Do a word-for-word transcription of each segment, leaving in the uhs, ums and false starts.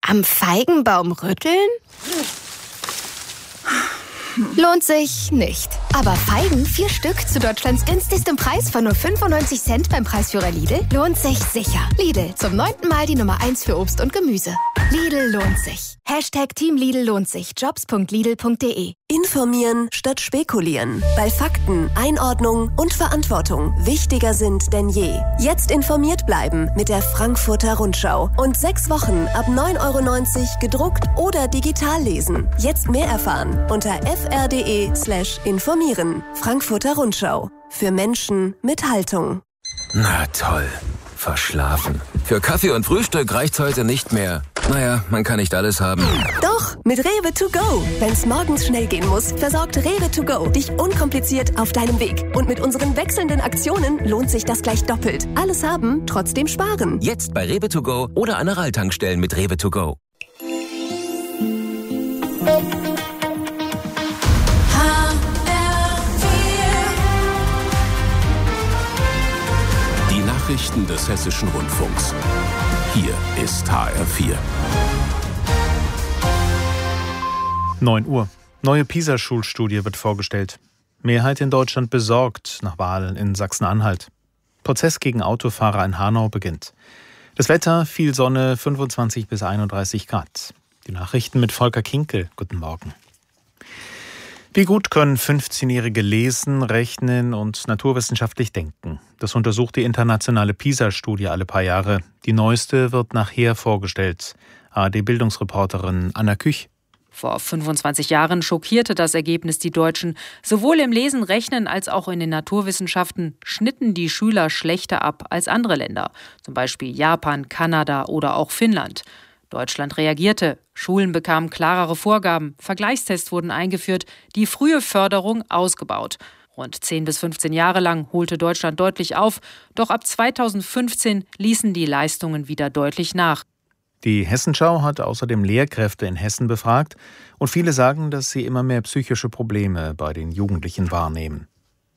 Am Feigenbaum rütteln? Lohnt sich nicht. Aber Feigen, vier Stück zu Deutschlands günstigstem Preis von nur fünfundneunzig Cent beim Preisführer Lidl, lohnt sich sicher. Lidl, zum neunten Mal die Nummer eins für Obst und Gemüse. Lidl lohnt sich. Hashtag Team Lidl lohnt sich. Jobs punkt lidl punkt de. Informieren statt spekulieren. Weil Fakten, Einordnung und Verantwortung wichtiger sind denn je. Jetzt informiert bleiben mit der Frankfurter Rundschau. Und sechs Wochen ab neun Euro neunzig gedruckt oder digital lesen. Jetzt mehr erfahren unter fr.de slash informieren. Frankfurter Rundschau. Für Menschen mit Haltung. Na toll. Verschlafen. Für Kaffee und Frühstück reicht's heute nicht mehr. Naja, man kann nicht alles haben. Doch, mit Rewe to go. Wenn's morgens schnell gehen muss, versorgt Rewe to go dich unkompliziert auf deinem Weg. Und mit unseren wechselnden Aktionen lohnt sich das gleich doppelt. Alles haben, trotzdem sparen. Jetzt bei Rewe to go oder an Aral-Tankstellen mit Rewe to go. Nachrichten des Hessischen Rundfunks. Hier ist H R vier. neun Uhr. Neue PISA-Schulstudie wird vorgestellt. Mehrheit in Deutschland besorgt nach Wahlen in Sachsen-Anhalt. Prozess gegen Autofahrer in Hanau beginnt. Das Wetter, viel Sonne, fünfundzwanzig bis einunddreißig Grad. Die Nachrichten mit Volker Kinkel. Guten Morgen. Wie gut können fünfzehnjährige lesen, rechnen und naturwissenschaftlich denken? Das untersucht die internationale PISA-Studie alle paar Jahre. Die neueste wird nachher vorgestellt. A R D-Bildungsreporterin Anna Küch. Vor fünfundzwanzig Jahren schockierte das Ergebnis die Deutschen. Sowohl im Lesen, Rechnen als auch in den Naturwissenschaften schnitten die Schüler schlechter ab als andere Länder. Zum Beispiel Japan, Kanada oder auch Finnland. Deutschland reagierte. Schulen bekamen klarere Vorgaben. Vergleichstests wurden eingeführt. Die frühe Förderung ausgebaut. Rund zehn bis fünfzehn Jahre lang holte Deutschland deutlich auf. Doch ab zweitausendfünfzehn ließen die Leistungen wieder deutlich nach. Die Hessenschau hat außerdem Lehrkräfte in Hessen befragt. Und viele sagen, dass sie immer mehr psychische Probleme bei den Jugendlichen wahrnehmen.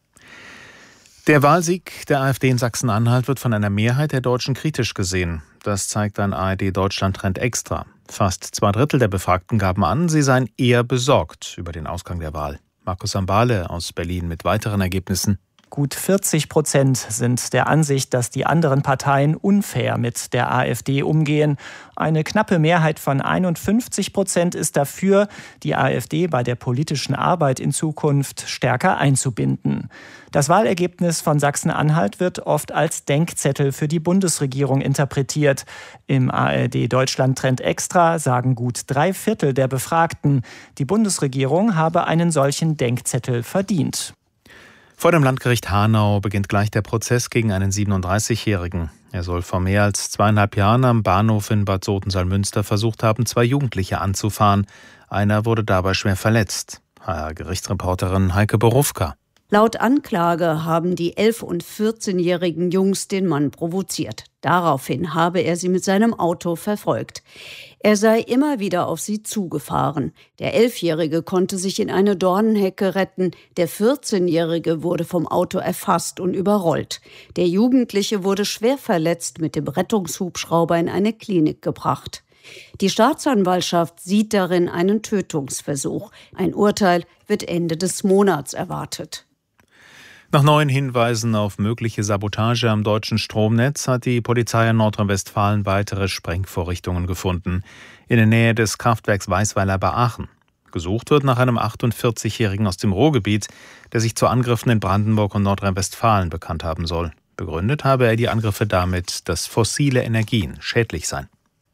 Der Wahlsieg der AfD in Sachsen-Anhalt wird von einer Mehrheit der Deutschen kritisch gesehen. Das zeigt ein A R D-Deutschland-Trend extra. Fast zwei Drittel der Befragten gaben an, sie seien eher besorgt über den Ausgang der Wahl. Markus Sambale aus Berlin mit weiteren Ergebnissen. Gut vierzig Prozent sind der Ansicht, dass die anderen Parteien unfair mit der AfD umgehen. Eine knappe Mehrheit von einundfünfzig Prozent ist dafür, die AfD bei der politischen Arbeit in Zukunft stärker einzubinden. Das Wahlergebnis von Sachsen-Anhalt wird oft als Denkzettel für die Bundesregierung interpretiert. Im A R D-Deutschland-Trend extra sagen gut drei Viertel der Befragten, die Bundesregierung habe einen solchen Denkzettel verdient. Vor dem Landgericht Hanau beginnt gleich der Prozess gegen einen siebenunddreißigjährigen. Er soll vor mehr als zweieinhalb Jahren am Bahnhof in Bad Sotensalmünster versucht haben, zwei Jugendliche anzufahren. Einer wurde dabei schwer verletzt. H R-Gerichtsreporterin Heike Borufka. Laut Anklage haben die elf- und vierzehnjährigen Jungs den Mann provoziert. Daraufhin habe er sie mit seinem Auto verfolgt. Er sei immer wieder auf sie zugefahren. Der Elfjährige konnte sich in eine Dornenhecke retten. Der vierzehnjährige wurde vom Auto erfasst und überrollt. Der Jugendliche wurde schwer verletzt mit dem Rettungshubschrauber in eine Klinik gebracht. Die Staatsanwaltschaft sieht darin einen Tötungsversuch. Ein Urteil wird Ende des Monats erwartet. Nach neuen Hinweisen auf mögliche Sabotage am deutschen Stromnetz hat die Polizei in Nordrhein-Westfalen weitere Sprengvorrichtungen gefunden. In der Nähe des Kraftwerks Weißweiler bei Aachen. Gesucht wird nach einem achtundvierzigjährigen aus dem Ruhrgebiet, der sich zu Angriffen in Brandenburg und Nordrhein-Westfalen bekannt haben soll. Begründet habe er die Angriffe damit, dass fossile Energien schädlich seien.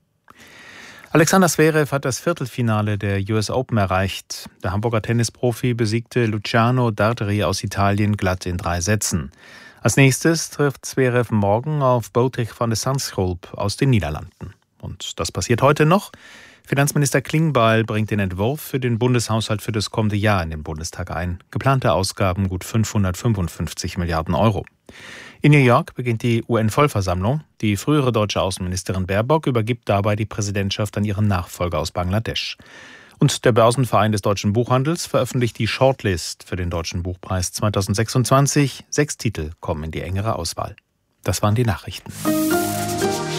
Alexander Zverev hat das Viertelfinale der U S Open erreicht. Der Hamburger Tennisprofi besiegte Luciano Darderi aus Italien glatt in drei Sätzen. Als nächstes trifft Zverev morgen auf Botic van de Zandschulp aus den Niederlanden. Und das passiert heute noch. Finanzminister Klingbeil bringt den Entwurf für den Bundeshaushalt für das kommende Jahr in den Bundestag ein. Geplante Ausgaben gut fünfhundertfünfundfünfzig Milliarden Euro. In New York beginnt die U N-Vollversammlung. Die frühere deutsche Außenministerin Baerbock übergibt dabei die Präsidentschaft an ihren Nachfolger aus Bangladesch. Und der Börsenverein des deutschen Buchhandels veröffentlicht die Shortlist für den Deutschen Buchpreis zweitausendsechsundzwanzig. Sechs Titel kommen in die engere Auswahl. Das waren die Nachrichten.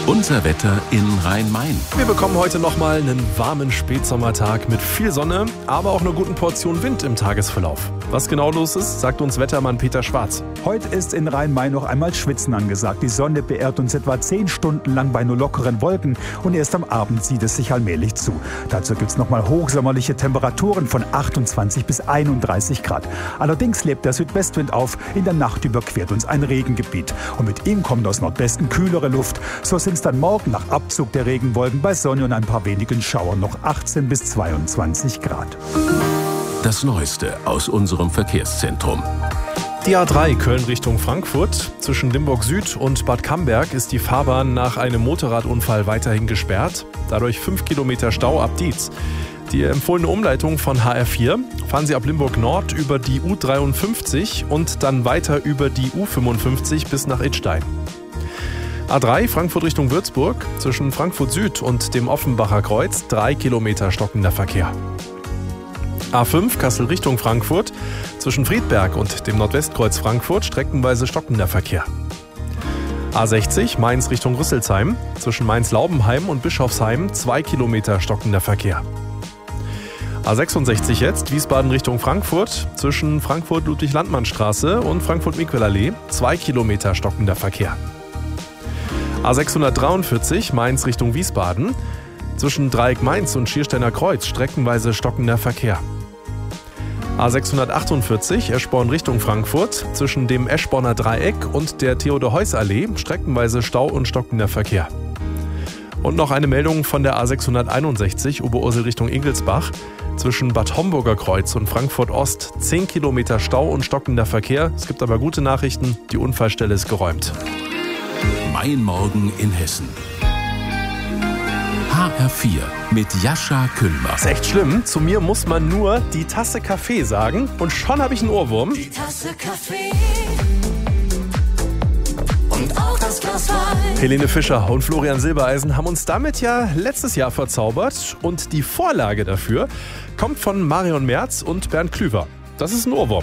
Unser Wetter in Rhein-Main. Wir bekommen heute nochmal einen warmen Spätsommertag mit viel Sonne, aber auch einer guten Portion Wind im Tagesverlauf. Was genau los ist, sagt uns Wettermann Peter Schwarz. Heute ist in Rhein-Main noch einmal Schwitzen angesagt. Die Sonne beehrt uns etwa zehn Stunden lang bei nur lockeren Wolken und erst am Abend zieht es sich allmählich zu. Dazu gibt es nochmal hochsommerliche Temperaturen von achtundzwanzig bis einunddreißig Grad. Allerdings lebt der Südwestwind auf. In der Nacht überquert uns ein Regengebiet. Und mit ihm kommt aus Nordwesten kühlere Luft. So sind es dann morgen nach Abzug der Regenwolken bei Sonne und ein paar wenigen Schauern noch achtzehn bis zweiundzwanzig Grad. Das Neueste aus unserem Verkehrszentrum. Die A drei Köln Richtung Frankfurt. Zwischen Limburg Süd und Bad Camberg ist die Fahrbahn nach einem Motorradunfall weiterhin gesperrt. Dadurch fünf Kilometer Stau ab Dietz. Die empfohlene Umleitung von H R vier fahren Sie ab Limburg Nord über die U dreiundfünfzig und dann weiter über die U fünfundfünfzig bis nach Idstein. A drei Frankfurt Richtung Würzburg. Zwischen Frankfurt Süd und dem Offenbacher Kreuz drei Kilometer stockender Verkehr. A fünf Kassel Richtung Frankfurt. Zwischen Friedberg und dem Nordwestkreuz Frankfurt streckenweise stockender Verkehr. A sechzig Mainz Richtung Rüsselsheim. Zwischen Mainz-Laubenheim und Bischofsheim zwei Kilometer stockender Verkehr. A sechsundsechzig jetzt Wiesbaden Richtung Frankfurt. Zwischen Frankfurt-Ludwig-Landmann-Straße und Frankfurt-Miquel-Allee zwei Kilometer stockender Verkehr. A sechshundertdreiundvierzig Mainz Richtung Wiesbaden. Zwischen Dreieck Mainz und Schiersteiner Kreuz streckenweise stockender Verkehr. A sechshundertachtundvierzig Eschborn Richtung Frankfurt. Zwischen dem Eschborner Dreieck und der Theodor-Heuss-Allee streckenweise Stau und stockender Verkehr. Und noch eine Meldung von der A sechshunderteinundsechzig Oberursel Richtung Ingelsbach. Zwischen Bad Homburger Kreuz und Frankfurt Ost zehn Kilometer Stau und stockender Verkehr. Es gibt aber gute Nachrichten, die Unfallstelle ist geräumt. Mein Morgen in Hessen. H R vier mit Jascha Kühlmann. Das ist echt schlimm. Zu mir muss man nur die Tasse Kaffee sagen und schon habe ich einen Ohrwurm. Die Tasse Kaffee und auch das Glas Wein. Helene Fischer und Florian Silbereisen haben uns damit ja letztes Jahr verzaubert und die Vorlage dafür kommt von Marion Merz und Bernd Klüver. Das ist ein Ohrwurm.